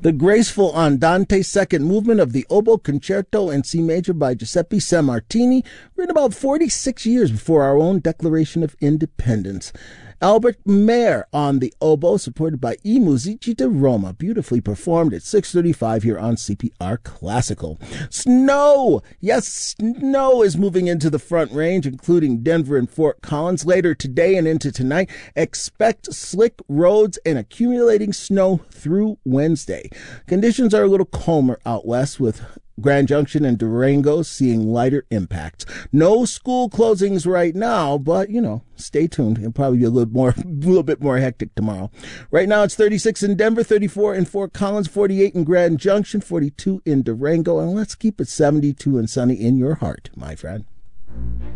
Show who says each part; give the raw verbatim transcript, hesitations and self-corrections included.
Speaker 1: The graceful andante second movement of the Oboe Concerto in C major by Giuseppe Sammartini, written about forty-six years before our own Declaration of Independence. Albert Mayer on the oboe, supported by I Musici di Roma, beautifully performed at six thirty-five here on C P R Classical. Snow! Yes, snow is moving into the Front Range, including Denver and Fort Collins. Later today and into tonight, expect slick roads and accumulating snow through Wednesday. Conditions are a little calmer out west, with Grand Junction and Durango seeing lighter impacts. No school closings right now, but, you know, stay tuned. It'll probably be a little more, a little bit more hectic tomorrow. Right now, it's thirty-six in Denver, thirty-four in Fort Collins, forty-eight in Grand Junction, forty-two in Durango, and let's keep it seventy-two and sunny in your heart, my friend.